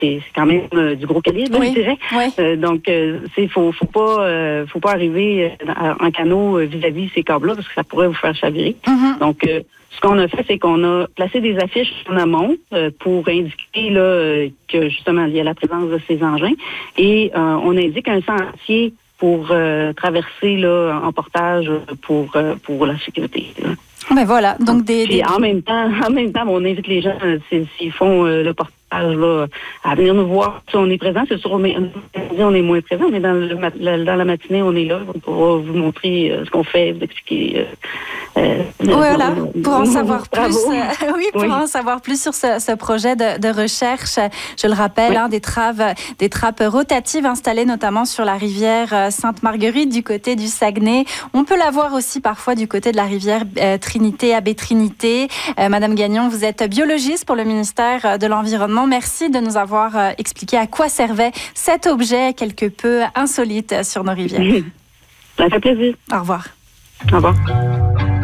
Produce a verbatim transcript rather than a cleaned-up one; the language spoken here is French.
c'est quand même euh, du gros calibre, oui. je dirais. Oui. Euh, donc, euh, c'est faut, faut pas, euh, faut pas arriver euh, en canot euh, vis-à-vis ces câbles-là parce que ça pourrait vous faire chavirer. Mm-hmm. Donc, euh, ce qu'on a fait, c'est qu'on a placé des affiches en amont euh, pour indiquer là euh, que justement il y a la présence de ces engins et euh, on indique un sentier pour euh, traverser là en portage pour euh, pour la sécurité. Là. Ben voilà, donc des, Puis des... en même temps, en même temps, on invite les gens euh, s'ils font euh, le portage là, à venir nous voir. Si on est présent, c'est sûr, on est, on est moins présent, mais dans, le, dans la matinée, on est là. On pourra vous montrer euh, ce qu'on fait, vous expliquer. Euh, euh, voilà, nos, pour en nos, savoir plus, euh, oui, pour oui. en savoir plus sur ce, ce projet de, de recherche. Je le rappelle, oui. hein, des traves, des trappes rotatives installées notamment sur la rivière Sainte-Marguerite du côté du Saguenay. On peut la voir aussi parfois du côté de la rivière euh, Trinité, Abbé Trinité. Euh, Madame Gagnon, vous êtes biologiste pour le ministère de l'Environnement. Merci de nous avoir euh, expliqué à quoi servait cet objet quelque peu insolite sur nos rivières. Ça fait plaisir. Au revoir. Au revoir.